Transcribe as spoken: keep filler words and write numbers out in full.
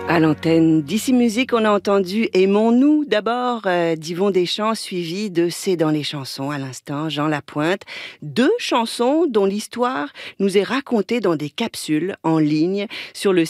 À l'antenne d'Ici Musique, on a entendu Aimons-nous d'abord euh, d'Yvon Deschamps, suivi de C'est dans les chansons à l'instant, Jean Lapointe. Deux chansons dont l'histoire nous est racontée dans des capsules en ligne sur le